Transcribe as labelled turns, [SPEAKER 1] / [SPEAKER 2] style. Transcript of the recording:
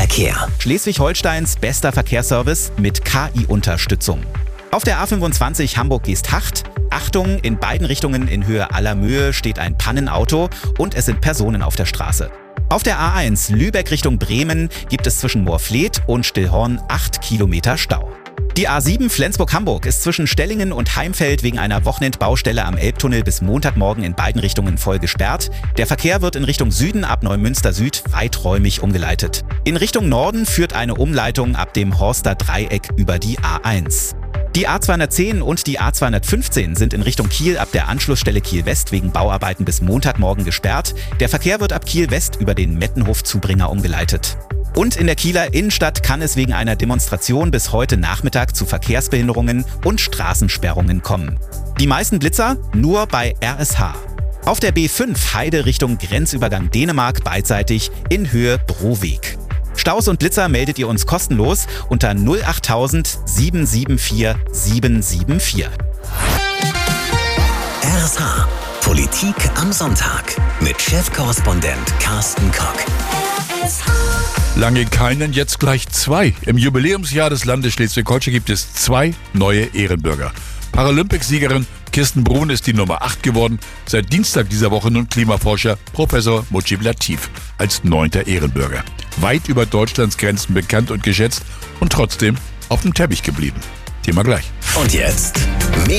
[SPEAKER 1] Verkehr.
[SPEAKER 2] Schleswig-Holsteins bester Verkehrsservice mit KI-Unterstützung. Auf der A25 Hamburg-Geesthacht. Achtung, in beiden Richtungen in Höhe Allermöhe steht ein Pannenauto und es sind Personen auf der Straße. Auf der A1 Lübeck Richtung Bremen gibt es zwischen Moorfleet und Stillhorn 8 Kilometer Stau. Die A7 Flensburg-Hamburg ist zwischen Stellingen und Heimfeld wegen einer Wochenendbaustelle am Elbtunnel bis Montagmorgen in beiden Richtungen voll gesperrt. Der Verkehr wird in Richtung Süden ab Neumünster Süd weiträumig umgeleitet. In Richtung Norden führt eine Umleitung ab dem Horster Dreieck über die A1. Die A210 und die A215 sind in Richtung Kiel ab der Anschlussstelle Kiel-West wegen Bauarbeiten bis Montagmorgen gesperrt. Der Verkehr wird ab Kiel-West über den Mettenhof-Zubringer umgeleitet. Und in der Kieler Innenstadt kann es wegen einer Demonstration bis heute Nachmittag zu Verkehrsbehinderungen und Straßensperrungen kommen. Die meisten Blitzer nur bei RSH. Auf der B5 Heide Richtung Grenzübergang Dänemark beidseitig in Höhe Broweg. Staus und Blitzer meldet ihr uns kostenlos unter 08000 774 774.
[SPEAKER 1] RSH Politik am Sonntag mit Chefkorrespondent Carsten Kock.
[SPEAKER 3] Lange keinen, jetzt gleich zwei. Im Jubiläumsjahr des Landes Schleswig-Holstein gibt es 2 neue Ehrenbürger. Paralympicsiegerin Kirsten Brun ist die Nummer 8 geworden. Seit Dienstag dieser Woche nun Klimaforscher Professor Mujib Latif als 9. Ehrenbürger. Weit über Deutschlands Grenzen bekannt und geschätzt und trotzdem auf dem Teppich geblieben. Thema gleich.
[SPEAKER 1] Und jetzt